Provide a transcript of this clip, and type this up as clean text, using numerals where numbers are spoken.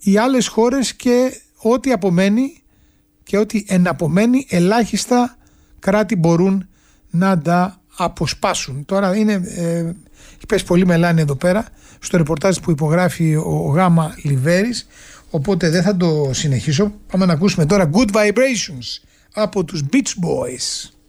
οι άλλες χώρες και ό,τι απομένει και ό,τι εναπομένει, ελάχιστα κράτη μπορούν να τα αποσπάσουν. Τώρα έχει πέσει πολύ μελάνη εδώ πέρα στο ρεπορτάζ που υπογράφει ο Γάμα Λιβέρης, οπότε δεν θα το συνεχίσω. Πάμε να ακούσουμε τώρα Good Vibrations από τους Beach Boys.